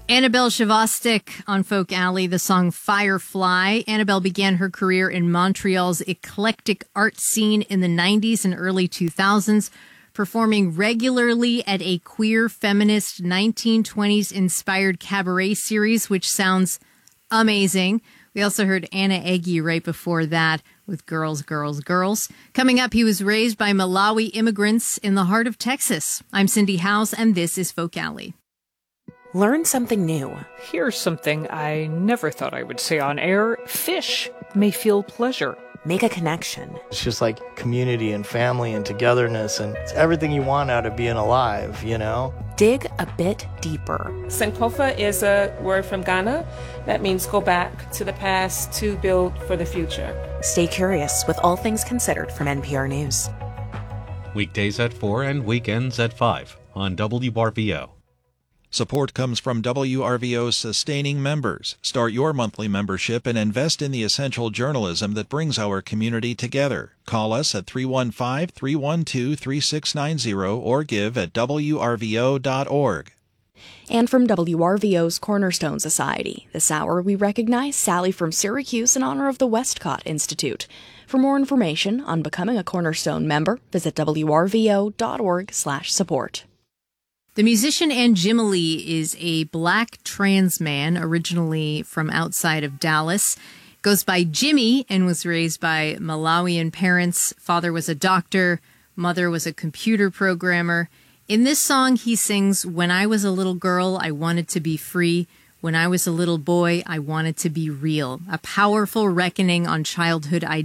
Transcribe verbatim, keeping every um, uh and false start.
Annabelle Shavostik on Folk Alley, the song Firefly. Annabelle began her career in Montreal's eclectic art scene in the nineties and early two thousands, performing regularly at a queer feminist nineteen twenties inspired cabaret series, which sounds amazing. We also heard Anna Eggy right before that with Girls, Girls, Girls. Coming up, he was raised by Malawi immigrants in the heart of Texas. I'm Cindy Howes, and this is Folk Alley. Learn something new. Here's something I never thought I would say on air. Fish may feel pleasure. Make a connection. It's just like community and family and togetherness, and it's everything you want out of being alive, you know? Dig a bit deeper. Sankofa is a word from Ghana that means go back to the past to build for the future. Stay curious with All Things Considered from N P R News. Weekdays at four and weekends at five on W R V O. Support comes from W R V O's sustaining members. Start your monthly membership and invest in the essential journalism that brings our community together. Call us at three one five, three one two, three six nine zero or give at W R V O dot org. And from W R V O's Cornerstone Society, this hour we recognize Sally from Syracuse in honor of the Westcott Institute. For more information on becoming a Cornerstone member, visit W R V O dot org slash support. The musician Anjimalee is a black trans man, originally from outside of Dallas. Goes by Jimmy and was raised by Malawian parents. Father was a doctor. Mother was a computer programmer. In this song, he sings, "When I was a little girl, I wanted to be free. When I was a little boy, I wanted to be real." A powerful reckoning on childhood ideas.